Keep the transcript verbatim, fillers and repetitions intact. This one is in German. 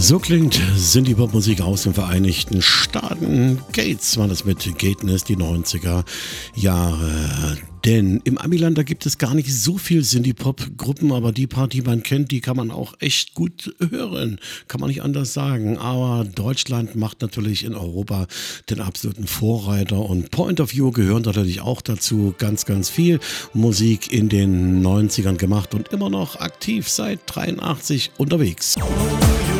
So klingt Synthie-Pop-Musik aus den Vereinigten Staaten. Gates war das mit Gateness, die neunziger Jahre. Denn im Amiland, da gibt es gar nicht so viel Synthie-Pop-Gruppen, aber die paar, die man kennt, die kann man auch echt gut hören. Kann man nicht anders sagen. Aber Deutschland macht natürlich in Europa den absoluten Vorreiter und Point of View gehören natürlich auch dazu. Ganz, ganz viel Musik in den neunzigern gemacht und immer noch aktiv seit dreiundachtzig unterwegs.